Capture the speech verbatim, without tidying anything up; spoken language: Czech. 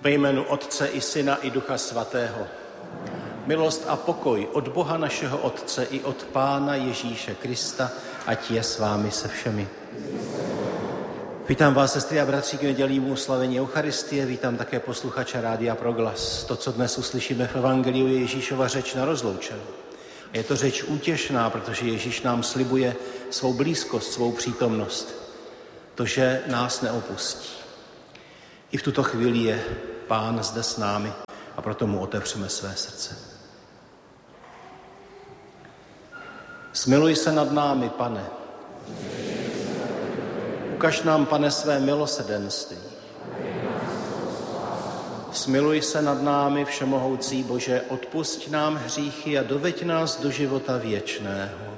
Ve jménu Otce i Syna i Ducha Svatého. Milost a pokoj od Boha našeho Otce i od Pána Ježíše Krista, ať je s vámi se všemi. Vítám vás, sestry a bratři, k nedělnímu slavení Eucharistie, vítám také posluchače Rádia Proglas. To, co dnes uslyšíme v Evangeliu, je Ježíšova řeč na rozloučení. Je to řeč útěšná, protože Ježíš nám slibuje svou blízkost, svou přítomnost. To, že nás neopustí. I v tuto chvíli je Pán zde s námi a proto mu otevřeme své srdce. Smiluj se nad námi, Pane. Ukaž nám, Pane, své milosrdenství. Smiluj se nad námi, všemohoucí Bože, odpusť nám hříchy a doveď nás do života věčného.